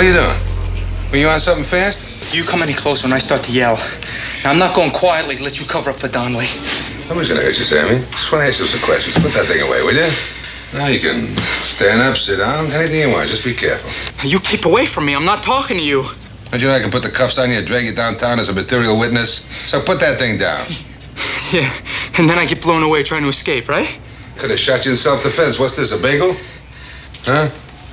What are you doing? Were you on something fast? You come any closer and I start to yell. Now, I'm not going quietly to let you cover up for Donnelly. Nobody's gonna hurt you, Sammy. Just want to ask you some questions. Put that thing away, will you? Now you can stand up, sit down, anything you want. Just be careful. You keep away from me. I'm not talking to you. Don't you know I can put the cuffs on you and drag you downtown as a material witness? So put that thing down. Yeah, and then I get blown away trying to escape, right? Could have shot you in self-defense. What's this, a bagel? Huh?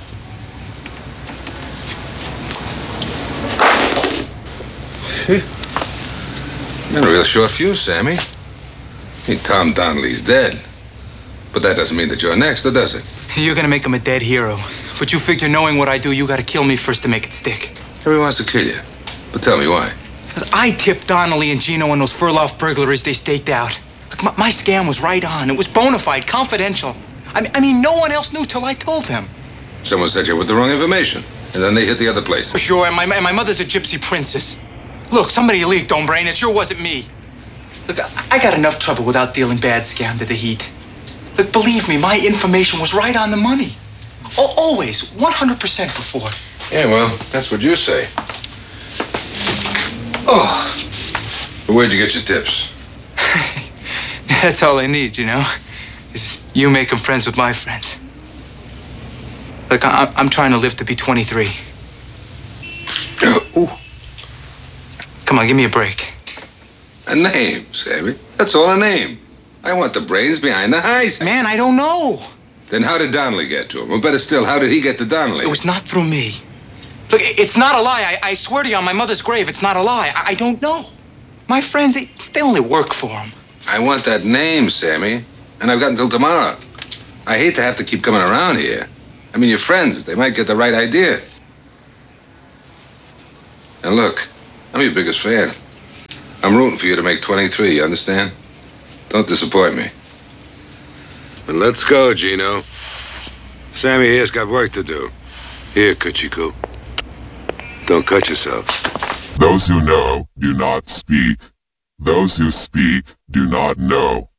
You're in a real short fuse, Sammy. I mean, Tom Donnelly's dead. But that doesn't mean that you're next, or does it? You're gonna make him a dead hero. But you figure knowing what I do, you gotta kill me first to make it stick. Everyone wants to kill you. But tell me why. Because I tipped Donnelly and Gino on those Furloff burglaries they staked out. Look, my scam was right on. It was bona fide, confidential. I mean, no one else knew till I told them. Someone set you with the wrong information, and then they hit the other place. For sure, and my mother's a gypsy princess. Look, somebody leaked, hombre, and it sure wasn't me. Look, I got enough trouble without dealing bad scam to the heat. Look, believe me, my information was right on the money. Always, 100% before. Yeah, well, that's what you say. Oh. But where'd you get your tips? That's all I need, you know? Is you making friends with my friends. Look, I'm trying to live to be 23. Ooh. Come on, give me a break. A name, Sammy. That's all, a name. I want the brains behind the heist. Man, I don't know. Then how did Donnelly get to him? Or better still, how did he get to Donnelly? It was not through me. Look, it's not a lie. I swear to you on my mother's grave, it's not a lie. I don't know. My friends, they only work for him. I want that name, Sammy. And I've got until tomorrow. I hate to have to keep coming around here. I mean, your friends, they might get the right idea. And look, I'm your biggest fan. I'm rooting for you to make 23, you understand? Don't disappoint me. But let's go, Gino. Sammy here's got work to do. Here, Kuchiku. Don't cut yourself. Those who know do not speak. Those who speak do not know.